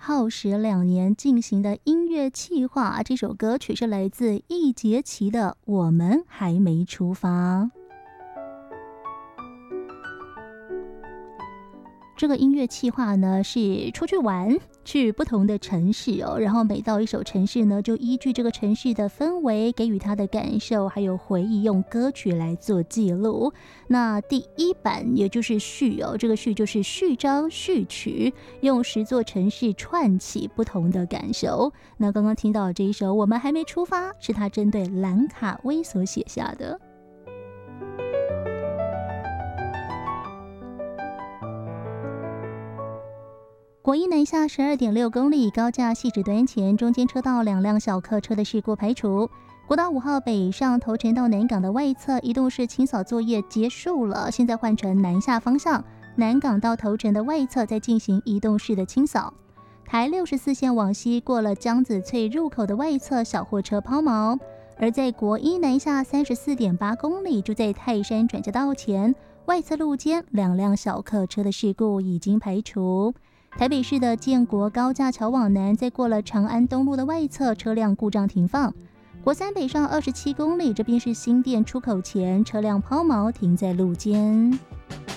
耗时2年进行的音乐企划。这首歌曲是来自易桀齐的《我们还没出发》。这个音乐企划呢是出去玩，去不同的城市哦，然后每到一首城市呢，就依据这个城市的氛围，给予他的感受还有回忆，用歌曲来做记录。那第1版也就是序哦，这个序就是序章序曲，用10座城市串起不同的感受。那刚刚听到这一首《我们还没出发》，是他针对兰卡威所写下的。国一南下12.6公里，高架汐止端前中间车道2辆小客车的事故排除。国道5号北上头城到南港的外侧移动式清扫作业结束了，现在换成南下方向，南港到头城的外侧在进行移动式的清扫。台64线往西过了江子翠入口的外侧小货车抛锚，而在国一南下34.8公里，就在泰山转接道前外侧路肩2辆小客车的事故已经排除。台北市的建国高架桥往南，在过了长安东路的外侧，车辆故障停放。国三北上27公里，这边是新店出口前，车辆抛锚停在路肩。